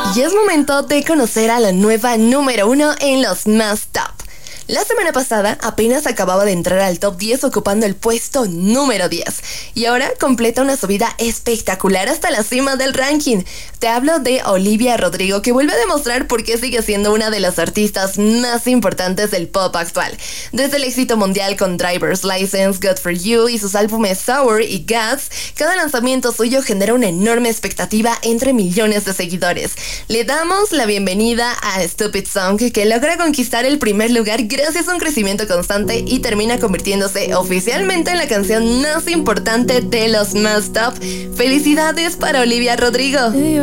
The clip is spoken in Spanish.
Y es momento de conocer a la nueva número 1 en los más top. La semana pasada apenas acababa de entrar al top 10 ocupando el puesto número 10 y ahora completa una subida espectacular hasta la cima del ranking. Te hablo de Olivia Rodrigo, que vuelve a demostrar por qué sigue siendo una de las artistas más importantes del pop actual. Desde el éxito mundial con Driver's License, Good For You y sus álbumes Sour y Guts, cada lanzamiento suyo genera una enorme expectativa entre millones de seguidores. Le damos la bienvenida a Stupid Song, que logra conquistar el primer lugar gracias a un crecimiento constante y termina convirtiéndose oficialmente en la canción más importante de los más top. ¡Felicidades para Olivia Rodrigo!